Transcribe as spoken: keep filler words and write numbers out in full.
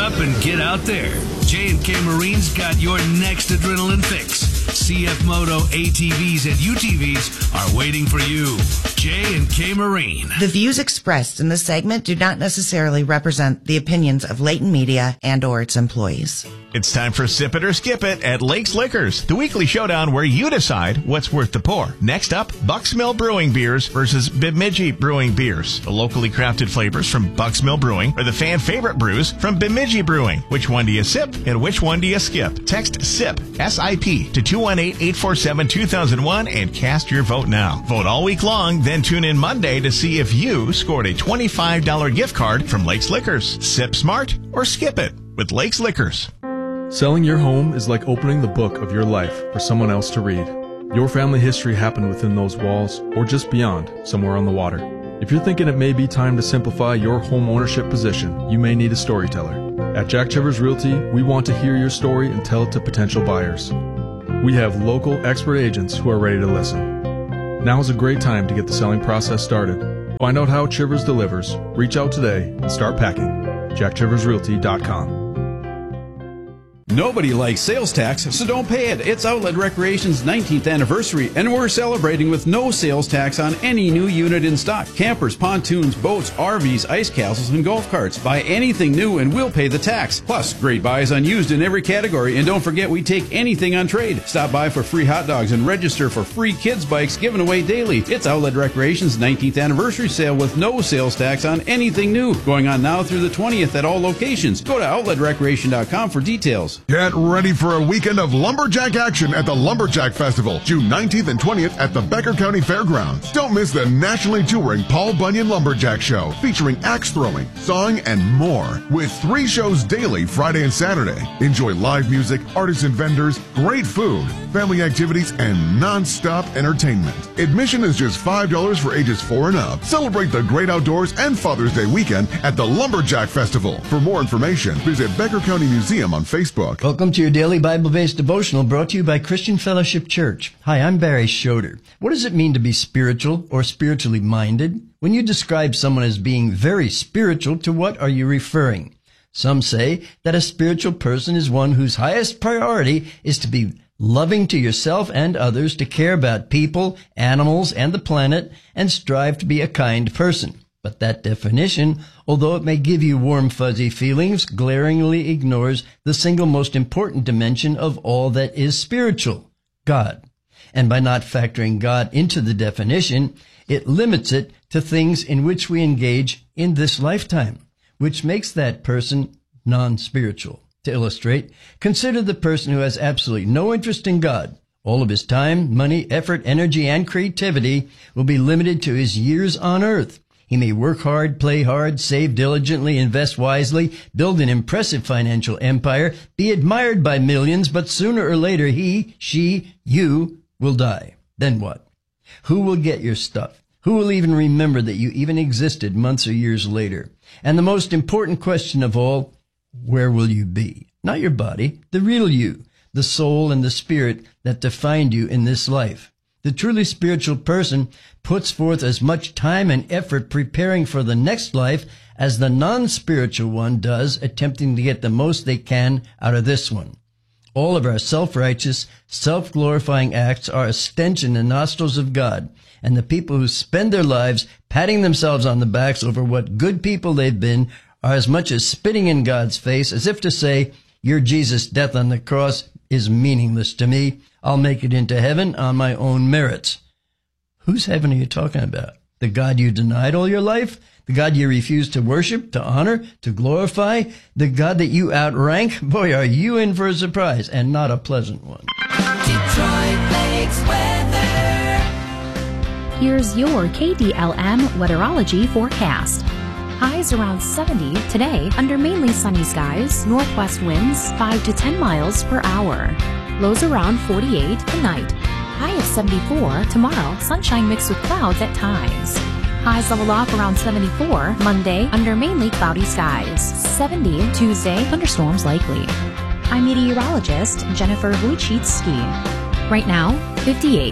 up and get out there. J and K Marine's got your next adrenaline fix. C F Moto A T Vs and U T Vs are waiting for you. J and K Marine. The views expressed in this segment do not necessarily represent the opinions of Leighton Media and or its employees. It's time for Sip It or Skip It at Lakes Liquors, the weekly showdown where you decide what's worth the pour. Next up, Bucks Mill Brewing Beers versus Bemidji Brewing Beers. The locally crafted flavors from Bucks Mill Brewing or the fan favorite brews from Bemidji Brewing. Which one do you sip and which one do you skip? Text SIP, S I P, to two one eight, eight four seven, two thousand one and cast your vote now. Vote all week long, then tune in Monday to see if you scored a twenty-five dollars gift card from Lakes Liquors. Sip smart or skip it with Lakes Liquors. Selling your home is like opening the book of your life for someone else to read. Your family history happened within those walls or just beyond, somewhere on the water. If you're thinking it may be time to simplify your home ownership position, you may need a storyteller. At Jack Chivers Realty, we want to hear your story and tell it to potential buyers. We have local expert agents who are ready to listen. Now is a great time to get the selling process started. Find out how Chivers delivers. Reach out today and start packing. jack chivers realty dot com. Nobody likes sales tax, so don't pay it. It's Outlet Recreation's nineteenth anniversary, and we're celebrating with no sales tax on any new unit in stock. Campers, pontoons, boats, R Vs, ice castles, and golf carts. Buy anything new and we'll pay the tax. Plus, great buys on used in every category, and don't forget we take anything on trade. Stop by for free hot dogs and register for free kids bikes given away daily. It's Outlet Recreation's nineteenth anniversary sale with no sales tax on anything new. Going on now through the twentieth at all locations. Go to outlet recreation dot com for details. Get ready for a weekend of lumberjack action at the Lumberjack Festival, June nineteenth and twentieth at the Becker County Fairgrounds. Don't miss the nationally touring Paul Bunyan Lumberjack Show, featuring axe throwing, sawing, and more, with three shows daily Friday and Saturday. Enjoy live music, artists and vendors, great food, family activities, and non-stop entertainment. Admission is just five dollars for ages four and up. Celebrate the great outdoors and Father's Day weekend at the Lumberjack Festival. For more information, visit Becker County Museum on Facebook. Welcome to your daily Bible-based devotional brought to you by Christian Fellowship Church. Hi, I'm Barry Schroeder. What does it mean to be spiritual or spiritually minded? When you describe someone as being very spiritual, to what are you referring? Some say that a spiritual person is one whose highest priority is to be loving to yourself and others, to care about people, animals, and the planet, and strive to be a kind person. But that definition, although it may give you warm, fuzzy feelings, glaringly ignores the single most important dimension of all that is spiritual, God. And by not factoring God into the definition, it limits it to things in which we engage in this lifetime, which makes that person non-spiritual. To illustrate, consider the person who has absolutely no interest in God. All of his time, money, effort, energy, and creativity will be limited to his years on earth. He may work hard, play hard, save diligently, invest wisely, build an impressive financial empire, be admired by millions, but sooner or later he, she, you will die. Then what? Who will get your stuff? Who will even remember that you even existed months or years later? And the most important question of all, where will you be? Not your body, the real you, the soul and the spirit that defined you in this life. The truly spiritual person puts forth as much time and effort preparing for the next life as the non-spiritual one does, attempting to get the most they can out of this one. All of our self-righteous, self-glorifying acts are a stench in the nostrils of God, and the people who spend their lives patting themselves on the backs over what good people they've been are as much as spitting in God's face, as if to say, your Jesus' death on the cross is meaningless to me. I'll make it into heaven on my own merits. Whose heaven are you talking about? The God you denied all your life? The God you refused to worship, to honor, to glorify? The God that you outrank? Boy, are you in for a surprise, and not a pleasant one. Detroit Lakes weather. Here's your K D L M weatherology forecast. Highs around seventy today under mainly sunny skies, northwest winds five to ten miles per hour. Lows around forty-eight tonight. High of seventy-four tomorrow, sunshine mixed with clouds at times. Highs level off around seventy-four Monday under mainly cloudy skies. seventy Tuesday, thunderstorms likely. I'm meteorologist Jennifer Wojcicki. Right now, fifty-eight.